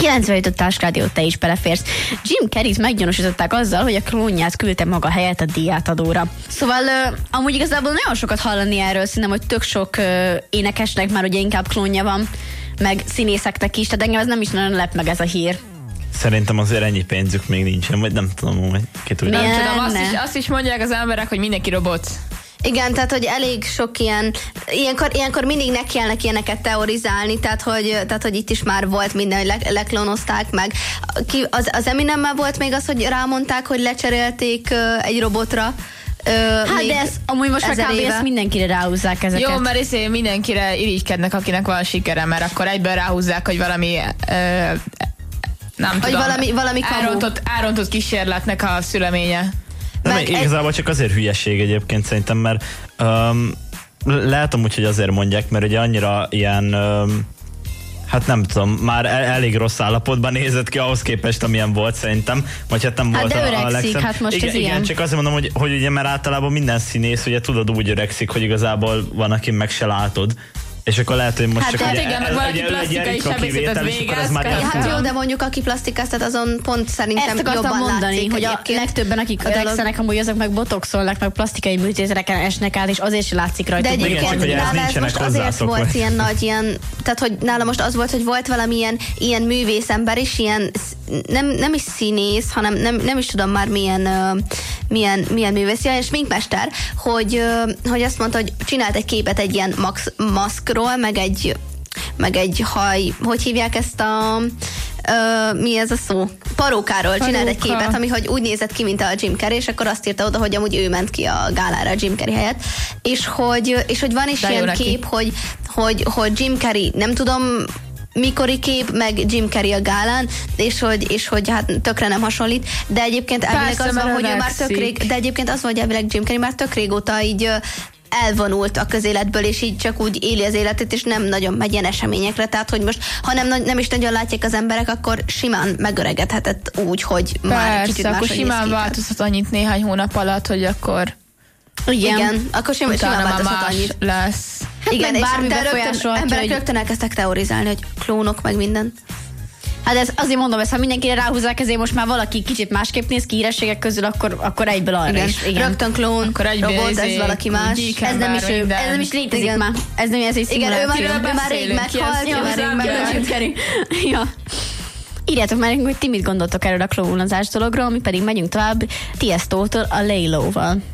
97 Társrádió, te is beleférsz. Jim Carreyt meggyanúsították azzal, hogy a klónját küldte maga helyett a díjátadóra. Szóval amúgy igazából nagyon sokat hallani erről, szerintem, hogy tök sok énekesnek már ugye inkább klónja van, meg színészeknek is, tehát engem ez nem is nagyon lep meg ez a hír. Szerintem azért ennyi pénzük még nincsen, vagy nem tudom, hogy ki tudja. Nem tudom, azt is mondják az emberek, hogy mindenki robot. Igen, tehát, hogy elég sok ilyenkor mindig nekielnek ilyeneket teorizálni, tehát, hogy itt is már volt minden, hogy leklónozták meg. Az Eminemmel volt még az, hogy rámondták, hogy lecserélték egy robotra. Hát de ez amúgy most már kb. Ezt mindenkire ráhúzzák ezeket. Jó, mert mindenkire irigykednek, akinek van sikere, mert akkor egyből ráhúzzák, hogy valami nem hogy tudom, valami árontott kísérletnek a szüleménye. Nem, igazából csak azért hülyeség egyébként szerintem, mert lehet amúgy, hogy azért mondják, mert ugye annyira ilyen, hát nem tudom, már elég rossz állapotban nézett ki ahhoz képest, amilyen volt szerintem, vagy hát nem volt de a legszebb. Hát most igen, ilyen. Csak azért mondom, hogy ugye, mert általában minden színész, ugye tudod, úgy öregszik, hogy igazából van, aki meg se látod. És akkor lehet, hogy most hát csak igen, meg valaki plastikai sebészetet végez. Hát jó, de mondjuk aki plastikáztat, azon pont szerintem jobban mondani, látszik, hogy a legtöbben, akik öregszenek, amúgy azok meg botoxolnak, meg plastikai műtéteken esnek át, és azért se látszik rajta. De egyébként nála ez most azért volt ilyen nagy, tehát hogy nála most az volt, hogy volt valamilyen ilyen művészember is, ilyen nem is színész, hanem nem is tudom már milyen művész, ilyen sminkmester, hogy azt mondta, hogy csinált egy képet egy ilyen maszkról, meg egy haj, hogy hívják ezt mi ez a szó? Parókáról csinált egy képet, ami hogy úgy nézett ki, mint a Jim Carrey, és akkor azt írta oda, hogy amúgy ő ment ki a gálára a Jim Carrey helyett, és hogy van is ilyen kép, hogy Jim Carrey, nem tudom mikori kép, meg Jim Carrey a gálán, és hogy hát tökre nem hasonlít, de egyébként elvileg az van, hogy ő már de egyébként az van, hogy elvileg Jim Carrey már tök régóta így elvonult a közéletből, és így csak úgy éli az életét, és nem nagyon megy ilyen eseményekre, tehát hogy most, ha nem is nagyon látják az emberek, akkor simán megöregedhetett úgy, hogy már kicsit akkor simán változhat annyit néhány hónap alatt, hogy akkor igen, akkor simán változhat annyit. Lesz. Hát igen, bármi befolyásolhatja, emberek rögtön elkezdtek teorizálni, hogy klónok, meg minden. Hát ez, azért mondom, ezt ha mindenkire ráhúzzák, ezért most már valaki kicsit másképp néz ki hírességek közül, akkor egyből arra igen. is. Igen. Rögtön klón, akkor robot, ez valaki más. Ez nem is ő, ez nem is létezik igen. Már. Ez nem ez egy szimuláció. Igen, ő már rég meghalt. Ja. Írjátok már, hogy ti mit gondoltok erről a klónozás dologról, mi pedig megyünk tovább Tiestótól a Lay Low-val.